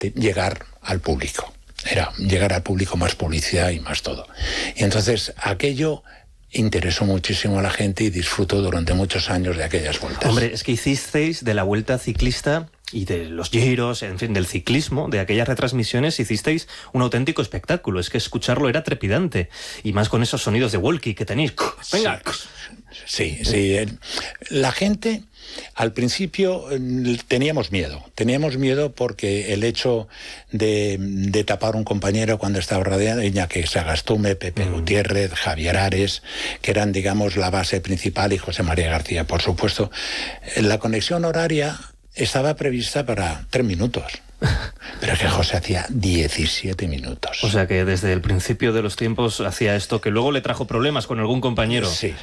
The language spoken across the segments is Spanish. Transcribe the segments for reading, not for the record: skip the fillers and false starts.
llegar al público. Era llegar al público, más publicidad y más todo. Y entonces aquello interesó muchísimo a la gente y disfrutó durante muchos años de aquellas vueltas. Hombre, es que hicisteis de la Vuelta Ciclista y de los giros, en fin, del ciclismo, de aquellas retransmisiones, hicisteis un auténtico espectáculo. Es que escucharlo era trepidante. Y más con esos sonidos de walkie que tenéis. ¡Venga! Sí. La gente, al principio, teníamos miedo porque el hecho de tapar un compañero cuando estaba rodeado, Iñaki Sagastume, Pepe Gutiérrez, Javier Ares, que eran, digamos, la base principal, y José María García, por supuesto. La conexión horaria estaba prevista para 3 minutos. Pero que José hacía 17 minutos. O sea que desde el principio de los tiempos hacía esto, que luego le trajo problemas con algún compañero. Sí,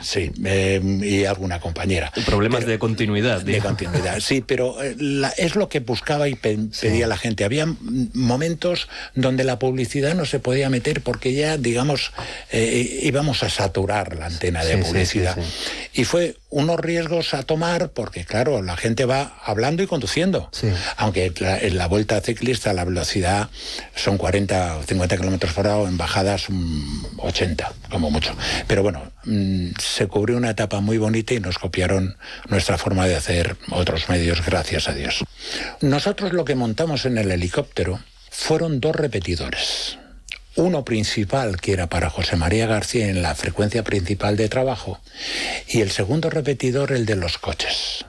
y alguna compañera. Problemas de continuidad. De continuidad, sí, pero es lo que buscaba y pedía la gente. Había momentos donde la publicidad no se podía meter porque ya, digamos, íbamos a saturar la antena de publicidad. Sí. Y fue unos riesgos a tomar porque, claro, la gente va hablando y conduciendo. Sí. Aunque en la Vuelta Ciclista la velocidad son 40 o 50 kilómetros por hora, en bajadas 80, como mucho. Pero bueno, se cubrió una etapa muy bonita y nos copiaron nuestra forma de hacer otros medios, gracias a Dios. Nosotros lo que montamos en el helicóptero fueron 2 repetidores. Uno principal, que era para José María García en la frecuencia principal de trabajo, y el segundo repetidor, el de los coches.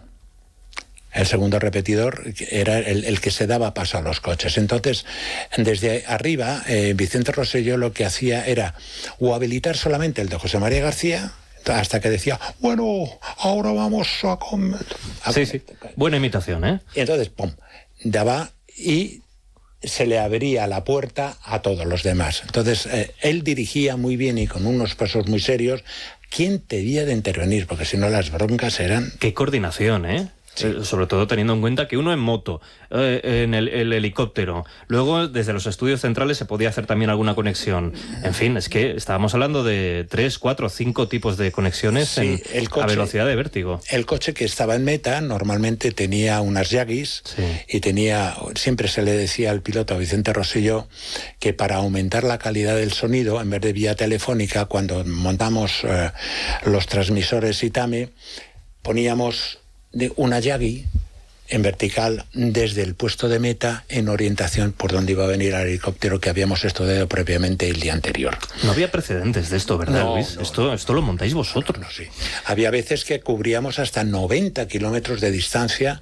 El segundo repetidor era el que se daba paso a los coches. Entonces, desde arriba, Vicente Rosselló lo que hacía era o habilitar solamente el de José María García, hasta que decía, bueno, ahora vamos a comer. Sí. Buena imitación, ¿eh? Y entonces, pum, daba y se le abría la puerta a todos los demás. Entonces, él dirigía muy bien y con unos pasos muy serios. ¿Quién debía de intervenir? Porque si no, las broncas eran... ¡Qué coordinación, eh! Sí. Sobre todo teniendo en cuenta que uno en moto, en el helicóptero, luego desde los estudios centrales se podía hacer también alguna conexión. En fin, es que estábamos hablando de 3, 4, 5 tipos de conexiones a velocidad de vértigo. El coche que estaba en meta normalmente tenía unas Yagis y siempre se le decía al piloto Vicente Rosselló que para aumentar la calidad del sonido, en vez de vía telefónica, cuando montamos los transmisores ITAME, poníamos de una Yagi en vertical desde el puesto de meta en orientación por donde iba a venir el helicóptero que habíamos estudiado previamente el día anterior. No había precedentes de esto, ¿verdad, Luis? Esto lo montáis vosotros. Sí. Había veces que cubríamos hasta 90 kilómetros de distancia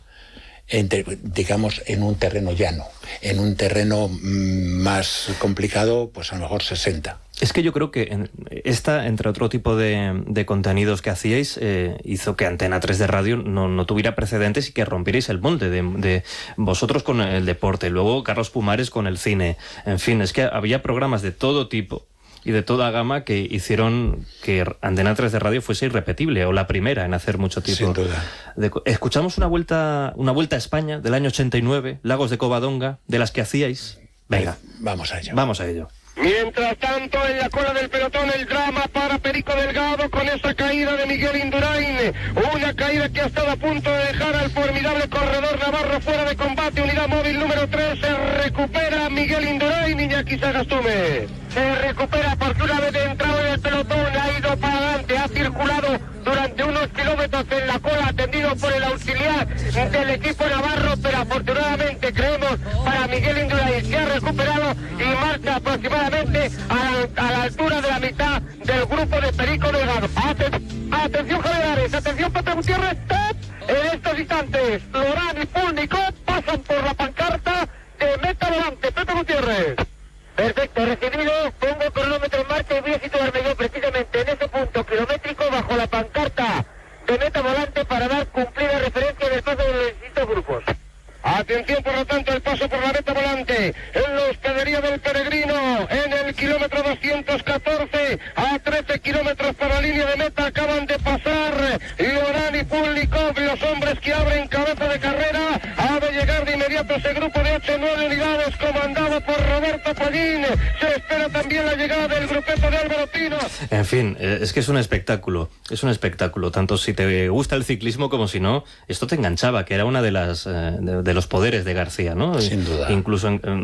digamos, en un terreno llano. En un terreno más complicado, pues a lo mejor 60. Es que yo creo que entre otro tipo de contenidos que hacíais, hizo que Antena 3 de radio no tuviera precedentes y que rompierais el molde de vosotros con el deporte, luego Carlos Pumares con el cine. En fin, es que había programas de todo tipo y de toda gama que hicieron que Antena 3 de radio fuese irrepetible, o la primera en hacer mucho tipo. Sin duda. Escuchamos una vuelta a España del año 89, Lagos de Covadonga, de las que hacíais. Venga, vamos a ello. Vamos a ello. Mientras tanto, en la cola del pelotón, el drama para Perico Delgado con esa caída de Miguel Indurain. Una caída que ha estado a punto de dejar al formidable corredor navarro fuera de combate. Unidad móvil número 3, se recupera Miguel Indurain, Iñaki Sagastume. Se recupera porque una vez entrado en el pelotón ha ido para adelante, ha circulado durante unos kilómetros en la cola, atendido por el auxiliar del equipo navarro, pero afortunadamente creemos para Miguel Indurain se ha recuperado y marcha aproximadamente a la altura de la mitad del grupo de Perico Delgado. Atención Javier Ares, atención Pepe Gutiérrez, en estos instantes Lorán y Púlnico pasan por la pancarta de meta volante. Pepe Gutiérrez. Perfecto, recibido, pongo cronómetro en marcha y voy a situarme yo precisamente en ese punto kilométrico bajo la pancarta de meta volante para dar cumplida referencia del paso de los distintos grupos. Atención, por lo tanto, el paso por la meta volante en la hospedería del Peregrino, en el kilómetro 214, a 13 kilómetros para la línea de meta, acaban de pasar Lorán y Púlnikov, los hombres que abren cabeza de carrera. Ha de llegar de inmediato ese grupo de 8 o 9 unidades comandado por Roberto Pollín. Se espera también la llegada del grupeto de Álvaro Pino. En fin, es que es un espectáculo, tanto si te gusta el ciclismo como si no. Esto te enganchaba, que era una de los poderes de García, ¿no? Sin duda. Incluso